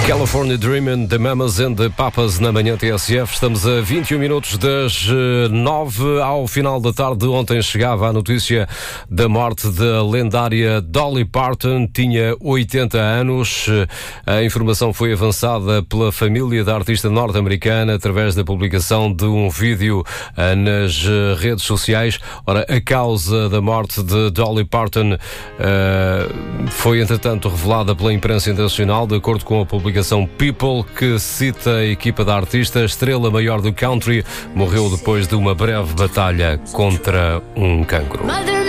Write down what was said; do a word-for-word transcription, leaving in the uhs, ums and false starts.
California Dreamin', The Mamas and the Papas na manhã T S F. Estamos a vinte e um minutos das nove. Ao final da tarde ontem chegava a notícia da morte da lendária Dolly Parton. Tinha oitenta anos. A informação foi avançada pela família da artista norte-americana através da publicação de um vídeo nas redes sociais. Ora, a causa da morte de Dolly Parton uh, foi entretanto revelada pela imprensa internacional, de acordo com a publicação People, que cita a equipa da artista. A estrela maior do country morreu depois de uma breve batalha contra um cancro.